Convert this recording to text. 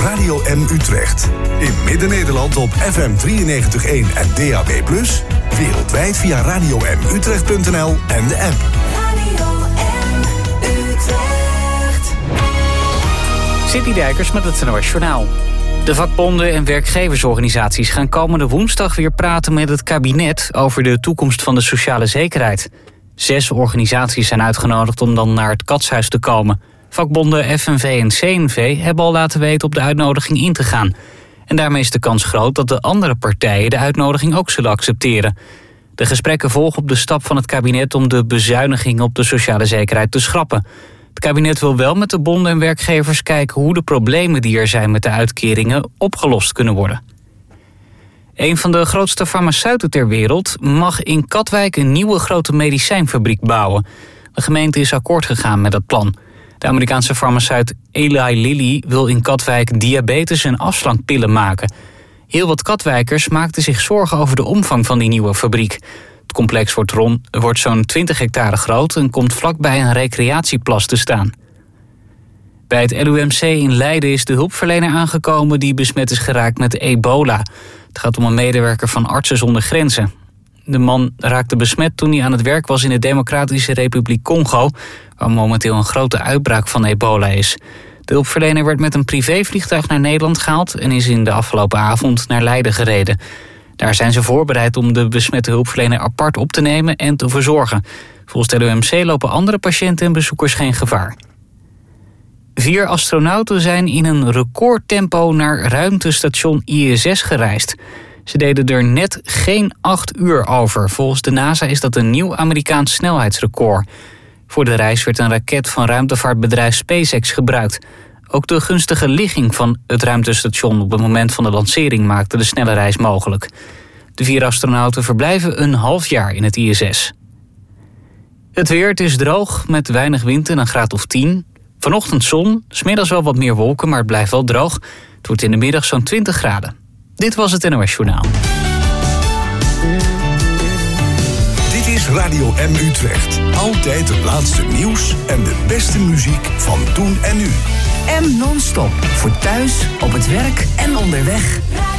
Radio M Utrecht. In Midden-Nederland op FM 93.1 en DAB+. Wereldwijd via radiomutrecht.nl en de app. Radio M Utrecht. Sidney Dijkers met het NOS Journaal. De vakbonden en werkgeversorganisaties gaan komende woensdag weer praten met het kabinet over de toekomst van de sociale zekerheid. 6 organisaties zijn uitgenodigd om dan naar het Katshuis te komen. Vakbonden FNV en CNV hebben al laten weten op de uitnodiging in te gaan. En daarmee is de kans groot dat de andere partijen de uitnodiging ook zullen accepteren. De gesprekken volgen op de stap van het kabinet om de bezuiniging op de sociale zekerheid te schrappen. Het kabinet wil wel met de bonden en werkgevers kijken hoe de problemen die er zijn met de uitkeringen opgelost kunnen worden. Een van de grootste farmaceuten ter wereld mag in Katwijk een nieuwe grote medicijnfabriek bouwen. De gemeente is akkoord gegaan met dat plan. De Amerikaanse farmaceut Eli Lilly wil in Katwijk diabetes- en afslankpillen maken. Heel wat Katwijkers maakten zich zorgen over de omvang van die nieuwe fabriek. Het complex wordt zo'n 20 hectare groot en komt vlakbij een recreatieplas te staan. Bij het LUMC in Leiden is de hulpverlener aangekomen die besmet is geraakt met ebola. Het gaat om een medewerker van Artsen zonder Grenzen. De man raakte besmet toen hij aan het werk was in de Democratische Republiek Congo, waar momenteel een grote uitbraak van ebola is. De hulpverlener werd met een privévliegtuig naar Nederland gehaald en is in de afgelopen avond naar Leiden gereden. Daar zijn ze voorbereid om de besmette hulpverlener apart op te nemen en te verzorgen. Volgens de LUMC lopen andere patiënten en bezoekers geen gevaar. 4 astronauten zijn in een recordtempo naar ruimtestation ISS gereisd. Ze deden er net geen 8 uur over. Volgens de NASA is dat een nieuw Amerikaans snelheidsrecord. Voor de reis werd een raket van ruimtevaartbedrijf SpaceX gebruikt. Ook de gunstige ligging van het ruimtestation op het moment van de lancering maakte de snelle reis mogelijk. De 4 astronauten verblijven een half jaar in het ISS. Het weer, het is droog met weinig wind en een graad of 10. Vanochtend zon, 's middags wel wat meer wolken, maar het blijft wel droog. Het wordt in de middag zo'n 20 graden. Dit was het NOS Journaal. Dit is Radio M Utrecht. Altijd het laatste nieuws en de beste muziek van toen en nu. M non-stop. Voor thuis, op het werk en onderweg.